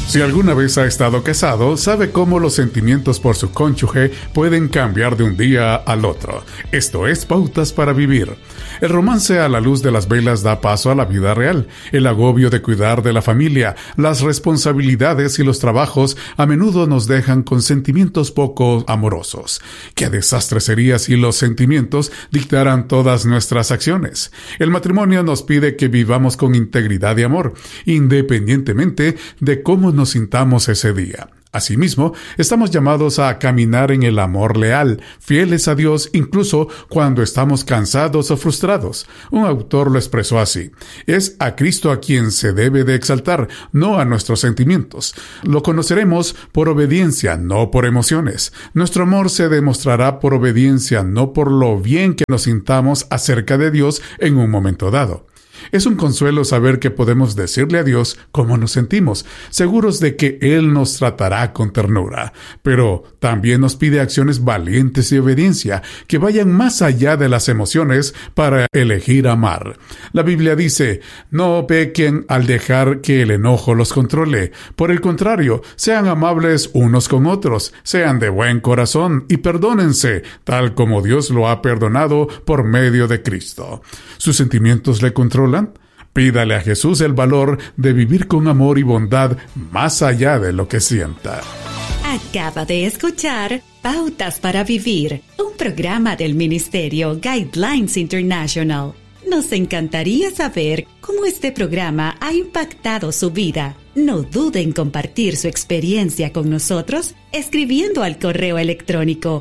Si alguna vez ha estado casado, sabe cómo los sentimientos por su cónyuge pueden cambiar de un día al otro. Esto es Pautas para Vivir. El romance a la luz de las velas da paso a la vida real. El agobio de cuidar de la familia, las responsabilidades y los trabajos a menudo nos dejan con sentimientos poco amorosos. ¿Qué desastre sería si los sentimientos dictaran todas nuestras acciones? El matrimonio nos pide que vivamos con integridad y amor, independientemente de cómo nos sintamos ese día. Asimismo, estamos llamados a caminar en el amor leal, fieles a Dios incluso cuando estamos cansados o frustrados. Un autor lo expresó así: es a Cristo a quien se debe de exaltar, no a nuestros sentimientos. Lo conoceremos por obediencia, no por emociones. Nuestro amor se demostrará por obediencia, no por lo bien que nos sintamos acerca de Dios en un momento dado. Es un consuelo saber que podemos decirle a Dios cómo nos sentimos, seguros de que Él nos tratará con ternura. Pero también nos pide acciones valientes y obediencia, que vayan más allá de las emociones para elegir amar. La Biblia dice: no pequen al dejar que el enojo los controle. Por el contrario, sean amables unos con otros, sean de buen corazón y perdónense, tal como Dios lo ha perdonado por medio de Cristo. ¿Sus sentimientos le controlan? Pídale a Jesús el valor de vivir con amor y bondad más allá de lo que sienta. Acaba de escuchar Pautas para Vivir, un programa del Ministerio Guidelines International. Nos encantaría saber cómo este programa ha impactado su vida. No dude en compartir su experiencia con nosotros escribiendo al correo electrónico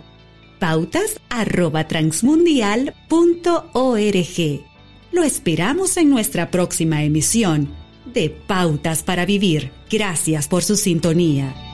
pautas@transmundial.org. Lo esperamos en nuestra próxima emisión de Pautas para Vivir. Gracias por su sintonía.